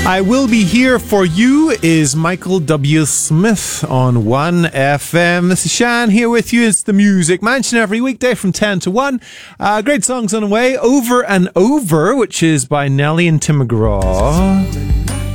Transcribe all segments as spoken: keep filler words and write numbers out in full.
I Will Be Here For You is Michael W. Smith on one F M. This is Shan here with you. It's the Music Mansion every weekday from ten to one. Uh, great songs on the way. Over and Over, which is by Nelly and Tim McGraw.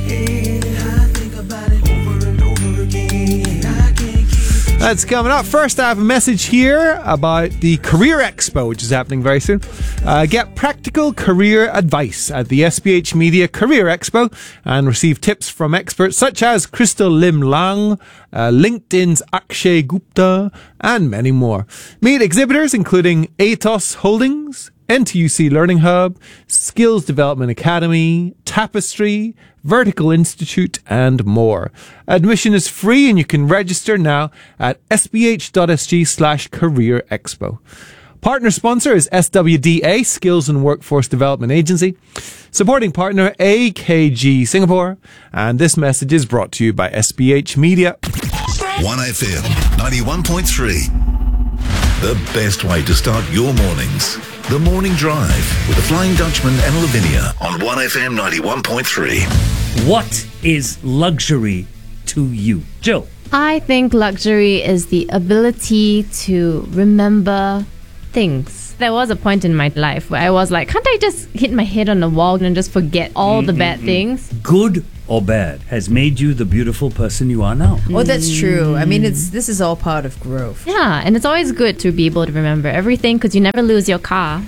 That's coming up. First, I have a message here about the Career Expo, which is happening very soon. Uh, get practical career advice at the S B H Media Career Expo and receive tips from experts such as Crystal Lim Lang, uh, LinkedIn's Akshay Gupta, and many more. Meet exhibitors including Atos Holdings, N T U C Learning Hub, Skills Development Academy, Tapestry, Vertical Institute, and more. Admission is free and you can register now at sbh.sg slash career expo. Partner sponsor is S W D A, Skills and Workforce Development Agency. Supporting partner A K G Singapore. And this message is brought to you by S B H Media. one F M ninety-one point three. The best way to start your mornings. The Morning Drive with the Flying Dutchman and Lavinia on one F M ninety-one point three. What is luxury to you? Jill? I think luxury is the ability to remember things. There was a point in my life where I was like, can't I just hit my head on the wall and just forget all mm-hmm. the bad things? Good or bad has made you the beautiful person you are now. Oh, that's true. I mean, it's this is all part of growth. Yeah, and it's always good to be able to remember everything because you never lose your car.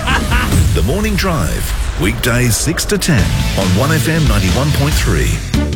The Morning Drive, weekdays six to ten on one F M ninety-one point three.